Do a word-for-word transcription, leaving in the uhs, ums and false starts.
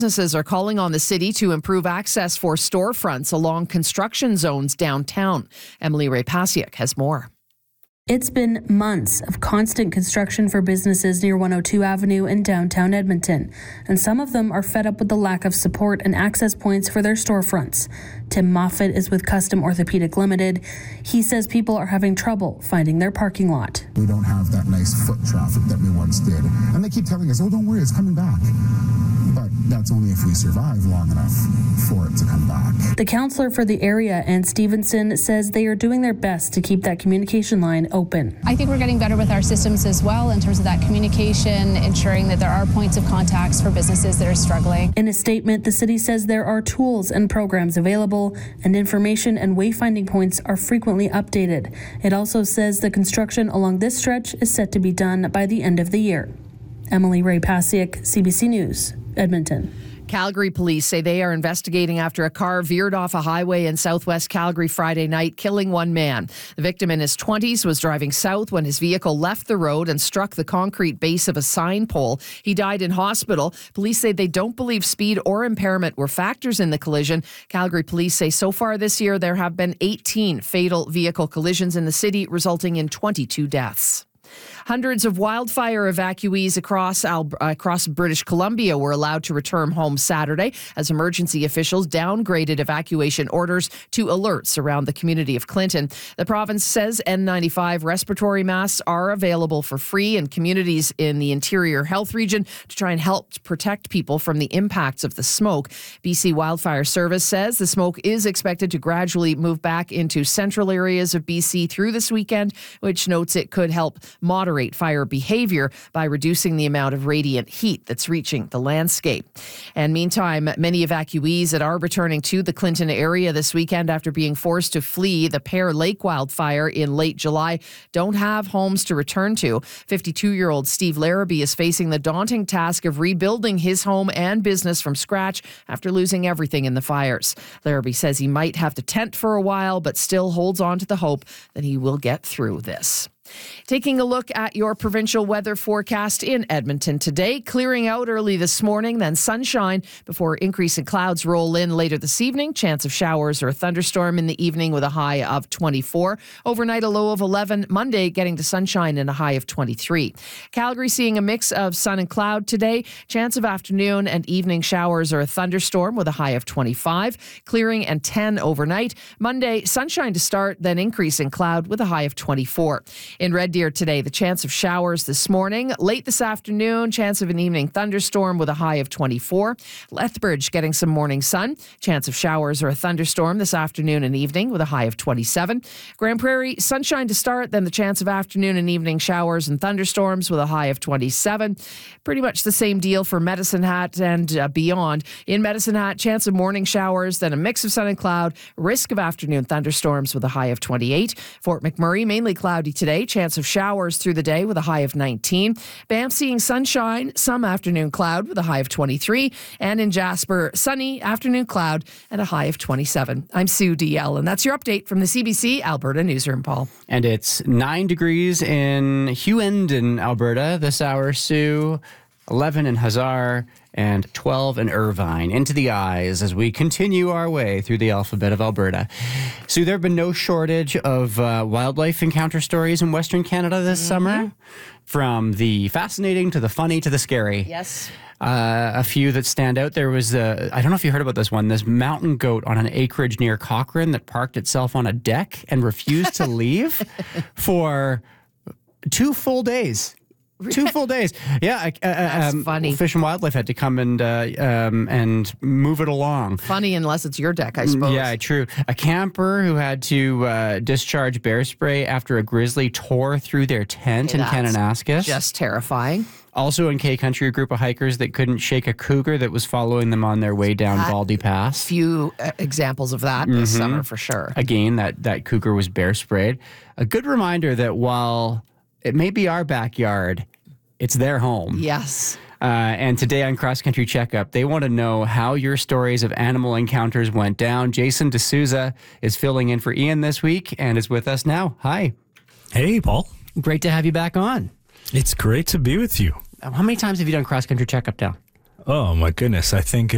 Businesses are calling on the city to improve access for storefronts along construction zones downtown. Emily Ray Pasiak has more. It's been months of constant construction for businesses near one oh two Avenue in downtown Edmonton, and some of them are fed up with the lack of support and access points for their storefronts. Tim Moffat is with Custom Orthopedic Limited. He says people are having trouble finding their parking lot. We don't have that nice foot traffic that we once did. And they keep telling us, oh, don't worry, it's coming back. But that's only if we survive long enough for it to come back. The councillor for the area, Ann Stevenson, says they are doing their best to keep that communication line open. I think we're getting better with our systems as well in terms of that communication, ensuring that there are points of contacts for businesses that are struggling. In a statement, the city says there are tools and programs available, and information and wayfinding points are frequently updated. It also says the construction along this stretch is set to be done by the end of the year. Emily Ray Pasiak, C B C News, Edmonton. Calgary police say they are investigating after a car veered off a highway in southwest Calgary Friday night, killing one man. The victim in his twenties was driving south when his vehicle left the road and struck the concrete base of a sign pole. He died in hospital. Police say they don't believe speed or impairment were factors in the collision. Calgary police say so far this year there have been eighteen fatal vehicle collisions in the city, resulting in twenty-two deaths. Hundreds of wildfire evacuees across Al- across British Columbia were allowed to return home Saturday as emergency officials downgraded evacuation orders to alerts around the community of Clinton. The province says N ninety-five respiratory masks are available for free in communities in the interior health region to try and help protect people from the impacts of the smoke. B C Wildfire Service says the smoke is expected to gradually move back into central areas of B C through this weekend, which notes it could help moderate fire behavior by reducing the amount of radiant heat that's reaching the landscape. And meantime, many evacuees that are returning to the Clinton area this weekend after being forced to flee the Pear Lake wildfire in late July don't have homes to return to. fifty-two-year-old Steve Larrabee is facing the daunting task of rebuilding his home and business from scratch after losing everything in the fires. Larrabee says he might have to tent for a while, but still holds on to the hope that he will get through this. Taking a look at your provincial weather forecast in Edmonton today, clearing out early this morning, then sunshine before increasing clouds roll in later this evening. Chance of showers or a thunderstorm in the evening with a high of twenty-four. Overnight, a low of eleven. Monday, getting to sunshine and a high of twenty-three. Calgary seeing a mix of sun and cloud today. Chance of afternoon and evening showers or a thunderstorm with a high of twenty-five. Clearing and ten overnight. Monday, sunshine to start, then increasing cloud with a high of twenty-four. In Red Deer today, the chance of showers this morning. Late this afternoon, chance of an evening thunderstorm with a high of twenty-four. Lethbridge getting some morning sun. Chance of showers or a thunderstorm this afternoon and evening with a high of twenty-seven. Grand Prairie, sunshine to start, then the chance of afternoon and evening showers and thunderstorms with a high of twenty-seven. Pretty much the same deal for Medicine Hat and uh, beyond. In Medicine Hat, chance of morning showers, then a mix of sun and cloud. Risk of afternoon thunderstorms with a high of twenty-eight. Fort McMurray, mainly cloudy today. Chance of showers through the day with a high of nineteen. Banff seeing sunshine, some afternoon cloud with a high of twenty-three. And in Jasper, sunny afternoon cloud and a high of twenty-seven. I'm Sue D L, and that's your update from the C B C Alberta Newsroom, Paul. And it's nine degrees in Hughenden, Alberta this hour, Sue. eleven in Hazard, and twelve in Irvine. Into the eyes as we continue our way through the alphabet of Alberta. So there have been no shortage of uh, wildlife encounter stories in Western Canada this mm-hmm. summer. From the fascinating to the funny to the scary. Yes. Uh, a few that stand out. There was, uh, I don't know if you heard about this one, this mountain goat on an acreage near Cochrane that parked itself on a deck and refused to leave for two full days. Two full days. Yeah. Uh, That's um, funny. Fish and Wildlife had to come and uh, um, and move it along. Funny unless it's your deck, I suppose. Yeah, true. A camper who had to uh, discharge bear spray after a grizzly tore through their tent Okay, in Kananaskis. Just terrifying. Also in K Country, a group of hikers that couldn't shake a cougar that was following them on their way down That- Baldy Pass. Few uh, examples of that this summer for sure. Again, that, that cougar was bear sprayed. A good reminder that while it may be our backyard, it's their home. Yes. Uh, and today on Cross Country Checkup, they want to know how your stories of animal encounters went down. Jason D'Souza is filling in for Ian this week and is with us now. Hi. Hey, Paul. Great to have you back on. It's great to be with you. How many times have you done Cross Country Checkup now? Oh, my goodness. I think if